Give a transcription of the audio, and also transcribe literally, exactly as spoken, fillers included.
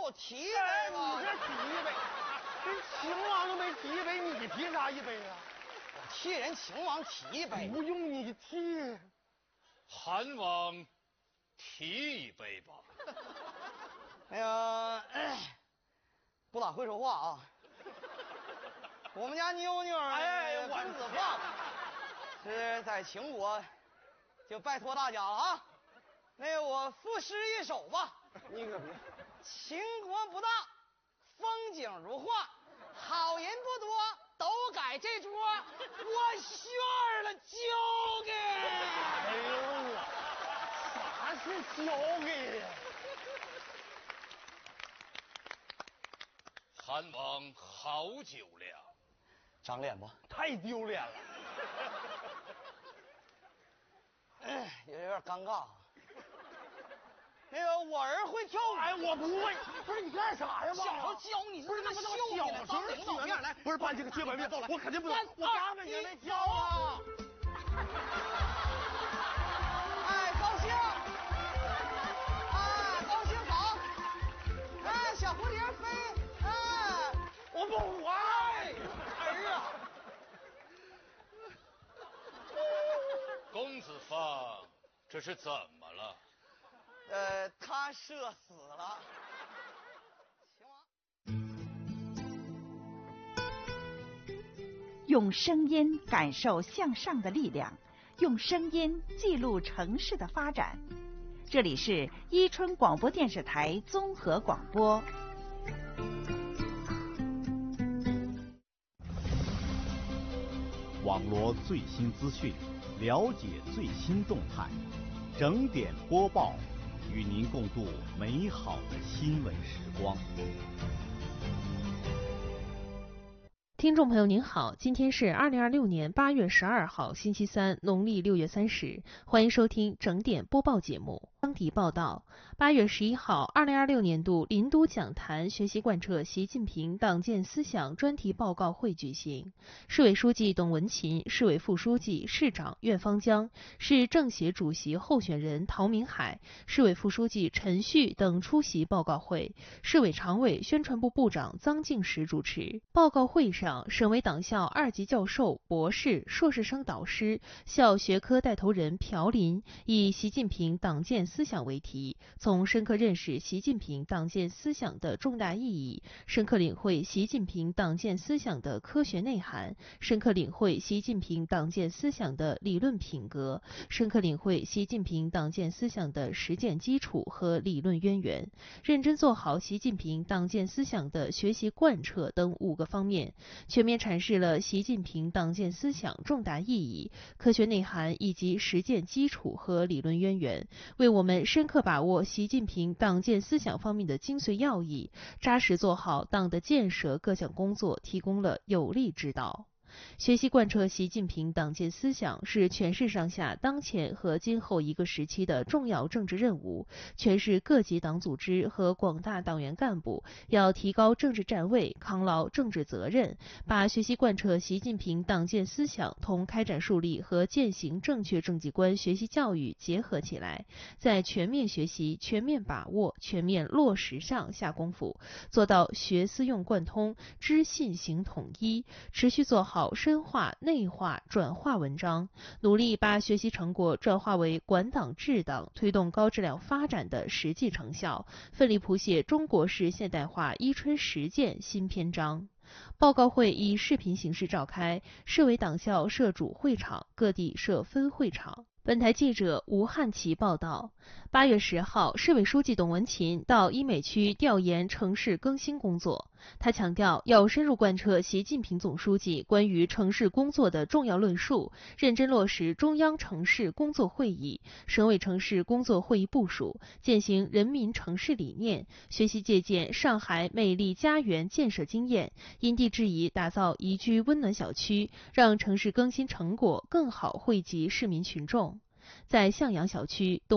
我提一杯吧。 你这提一杯，人秦王都没提一杯，你提啥一杯啊？ 我替人秦王提一杯。 不用你提， 韩王提一杯吧。 哎呀，不咋会说话啊。我们家妞妞哎， 公子放是在秦国，就拜托大家了啊。那个我赋诗一首吧。 你可别。 秦国不大，风景如画，好人不多，都改这桌，我炫了交给。 哎呦，啥是交给呀？ 韩王好酒量， 长脸不？ 太丢脸了。 哎，有点尴尬。那个我儿会跳舞。 哎，我不会。不是你干啥呀？ 小时候教你， 不是那么秀你小了， 时候当领导面来。 不是把这个接本面，我肯定不能。我八百年没教啊。哎，高兴。哎，高兴好。哎，小蝴蝶飞。哎， 我不会。 儿啊。 公子放，这是怎么了？ 呃，他射死了。 用声音感受向上的力量，用声音记录城市的发展。这里是伊春广播电视台综合广播。 网罗最新资讯，了解最新动态，整点播报，与您共度美好的新闻时光。 听众朋友您好，今天是二零二六年八月十二号星期三，农历六月三十，欢迎收听整点播报节目。当地报道，八月十一号，二零二六年度林都讲坛学习贯彻习近平党建思想专题报告会举行，市委书记董文勤、市委副书记、市长苑方江、市政协主席候选人陶明海、市委副书记陈旭等出席报告会，市委常委、宣传部部长臧敬实主持。报告会上，省委党校二级教授、博士、硕士生导师、校学科带头人朴林以习近平党建思想为题，从深刻认识习近平党建思想的重大意义，深刻领会习近平党建思想的科学内涵，深刻领会习近平党建思想的理论品格，深刻领会习近平党建思想的实践基础和理论渊源，认真做好习近平党建思想的学习贯彻等五个方面，全面阐释了习近平党建思想重大意义、科学内涵以及实践基础和理论渊源，为我们深刻把握习近平党建思想方面的精髓要义，扎实做好党的建设各项工作提供了有力指导。学习贯彻习近平党建思想是全市上下当前和今后一个时期的重要政治任务，全市各级党组织和广大党员干部要提高政治站位，扛牢政治责任，把学习贯彻习近平党建思想同开展树立和践行正确政绩观学习教育结合起来，在全面学习、全面把握、全面落实上下功夫，做到学思用贯通、知信行统一，持续做好深化、内化、转化文章，努力把学习成果转化为管党治党、推动高质量发展的实际成效，奋力谱写中国式现代化伊春实践新篇章。报告会以视频形式召开，市委党校设主会场，各地设分会场。本台记者吴汉奇报道，八月十号，市委书记董文勤到医美区调研城市更新工作。他强调，要深入贯彻习近平总书记关于城市工作的重要论述，认真落实中央城市工作会议、省委城市工作会议部署，践行人民城市理念，学习借鉴上海美丽家园建设经验，因地制宜打造宜居温暖小区，让城市更新成果更好惠及市民群众。在向阳小区东